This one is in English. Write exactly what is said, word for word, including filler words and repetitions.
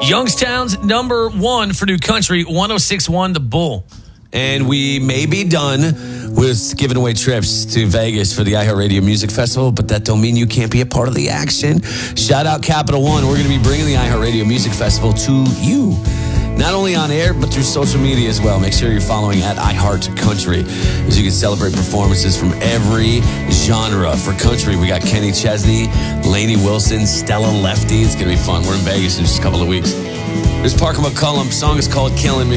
Youngstown's number one for new country, one oh six point one The Bull. And we may be done with giving away trips to Vegas for the iHeartRadio Music Festival, but that don't mean you can't be a part of the action. Shout out Capital One. We're going to be bringing the iHeartRadio Music Festival to you. Not only on air, but through social media as well. Make sure you're following at iHeartCountry as you can celebrate performances from every genre. For country, we got Kenny Chesney, Lainey Wilson, Stella Lefty. It's going to be fun. We're in Vegas in just a couple of weeks. Here's Parker McCullum. Song is called Killing Me.